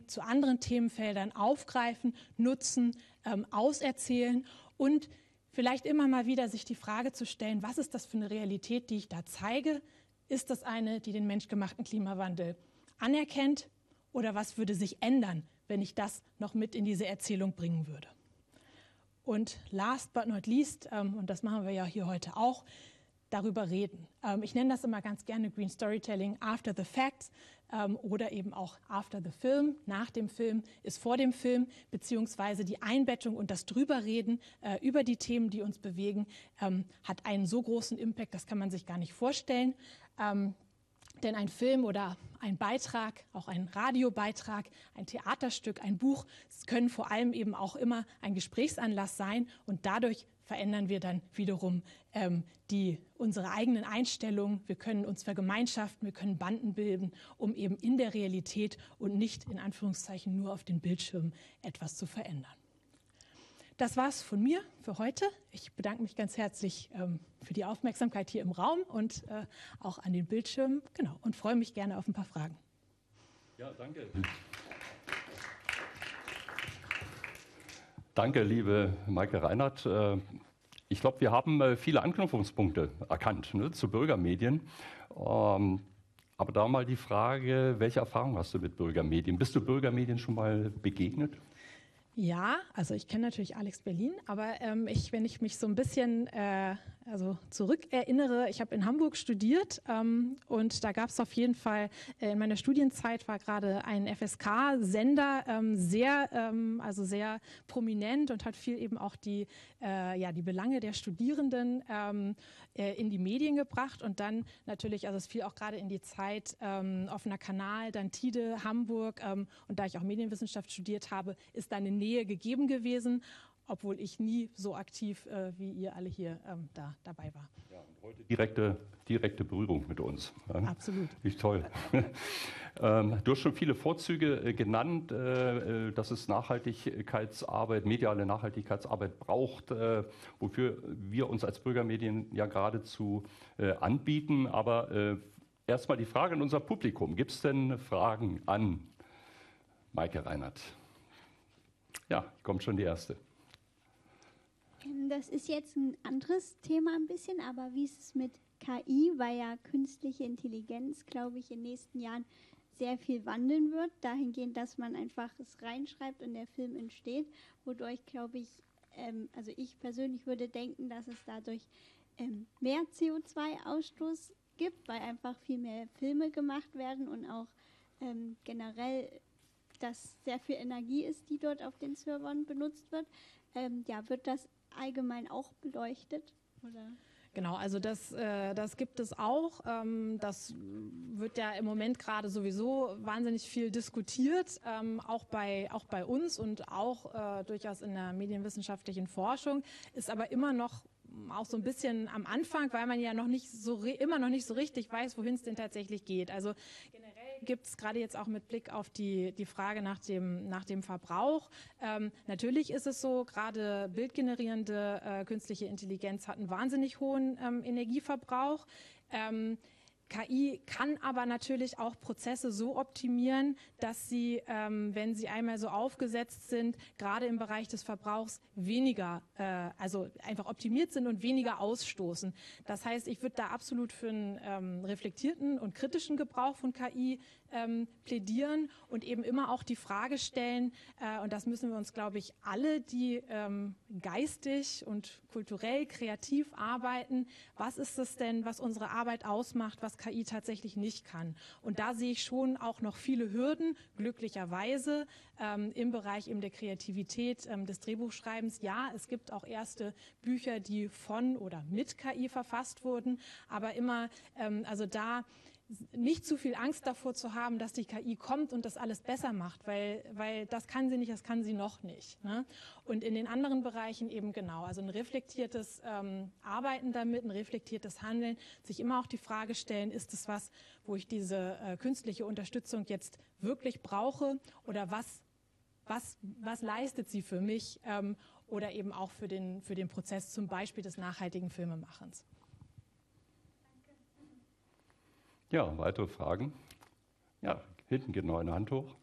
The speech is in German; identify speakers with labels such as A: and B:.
A: zu anderen Themenfeldern aufgreifen, nutzen, auserzählen und vielleicht immer mal wieder sich die Frage zu stellen, was ist das für eine Realität, die ich da zeige? Ist das eine, die den menschgemachten Klimawandel anerkennt? Oder was würde sich ändern, wenn ich das noch mit in diese Erzählung bringen würde? Und last but not least, und das machen wir ja hier heute auch, darüber reden. Ich nenne das immer ganz gerne Green Storytelling after the facts oder eben auch after the film. Nach dem Film ist vor dem Film, beziehungsweise die Einbettung und das Drüberreden über die Themen, die uns bewegen, hat einen so großen Impact, das kann man sich gar nicht vorstellen. Denn ein Film oder ein Beitrag, auch ein Radiobeitrag, ein Theaterstück, ein Buch, können vor allem eben auch immer ein Gesprächsanlass sein und dadurch verändern wir dann wiederum unsere eigenen Einstellungen. Wir können uns vergemeinschaften, wir können Banden bilden, um eben in der Realität und nicht in Anführungszeichen nur auf den Bildschirmen etwas zu verändern. Das war's von mir für heute. Ich bedanke mich ganz herzlich für die Aufmerksamkeit hier im Raum und auch an den Bildschirmen. Genau, und freue mich gerne auf ein paar Fragen.
B: Ja, danke. Danke, liebe Maike Reinhardt. Ich glaube, wir haben viele Anknüpfungspunkte erkannt, ne, zu Bürgermedien. Aber da mal die Frage, welche Erfahrung hast du mit Bürgermedien? Bist du Bürgermedien schon mal begegnet?
A: Ja, also ich kenne natürlich Alex Berlin, aber wenn ich mich so ein bisschen zurückerinnere, ich habe in Hamburg studiert und da gab es auf jeden Fall, in meiner Studienzeit war gerade ein FSK-Sender sehr prominent und hat viel eben auch die Belange der Studierenden in die Medien gebracht und dann natürlich, also es fiel auch gerade in die Zeit offener Kanal, dann Tide, Hamburg und da ich auch Medienwissenschaft studiert habe, ist da eine Nähe gegeben gewesen, obwohl ich nie so aktiv wie ihr alle hier dabei war.
B: Ja, und heute direkte Berührung mit uns.
A: Absolut.
B: Wie toll. Du hast schon viele Vorzüge genannt, dass es Nachhaltigkeitsarbeit, mediale Nachhaltigkeitsarbeit braucht, wofür wir uns als Bürgermedien ja geradezu anbieten. Aber erstmal die Frage an unser Publikum. Gibt es denn Fragen an Maike Reinhardt? Ja, kommt schon die erste.
C: Das ist jetzt ein anderes Thema ein bisschen, aber wie ist es mit KI, weil ja künstliche Intelligenz, glaube ich, in den nächsten Jahren sehr viel wandeln wird, dahingehend, dass man einfach es reinschreibt und der Film entsteht, wodurch, glaube ich, also ich persönlich würde denken, dass es dadurch mehr CO2-Ausstoß gibt, weil einfach viel mehr Filme gemacht werden und auch generell, dass sehr viel Energie ist, die dort auf den Servern benutzt wird. Wird das allgemein auch beleuchtet? Oder?
A: Genau, also das gibt es auch. Das wird ja im Moment gerade sowieso wahnsinnig viel diskutiert, auch bei uns und auch durchaus in der medienwissenschaftlichen Forschung, ist aber immer noch auch so ein bisschen am Anfang, weil man ja immer noch nicht so richtig weiß, wohin es denn tatsächlich geht. Also generell gibt es gerade jetzt auch mit Blick auf die Frage nach dem Verbrauch. Natürlich ist es so, gerade bildgenerierende künstliche Intelligenz hat einen wahnsinnig hohen Energieverbrauch. KI kann aber natürlich auch Prozesse so optimieren, dass sie, wenn sie einmal so aufgesetzt sind, gerade im Bereich des Verbrauchs weniger, also einfach optimiert sind und weniger ausstoßen. Das heißt, ich würde da absolut für einen reflektierten und kritischen Gebrauch von KI plädieren und eben immer auch die Frage stellen, und das müssen wir uns, glaube ich, alle, die geistig und kulturell kreativ arbeiten, was ist es denn, was unsere Arbeit ausmacht, was KI tatsächlich nicht kann. Und da sehe ich schon auch noch viele Hürden, glücklicherweise, im Bereich eben der Kreativität, des Drehbuchschreibens. Ja, es gibt auch erste Bücher, die von oder mit KI verfasst wurden, aber immer, also da nicht zu viel Angst davor zu haben, dass die KI kommt und das alles besser macht, weil das kann sie nicht, das kann sie noch nicht. Ne? Und in den anderen Bereichen eben genau, also ein reflektiertes Arbeiten damit, ein reflektiertes Handeln, sich immer auch die Frage stellen, ist es was, wo ich diese künstliche Unterstützung jetzt wirklich brauche oder was leistet sie für mich oder eben auch für den Prozess zum Beispiel des nachhaltigen Filmemachens.
B: Ja, weitere Fragen? Ja, hinten geht noch eine Hand hoch.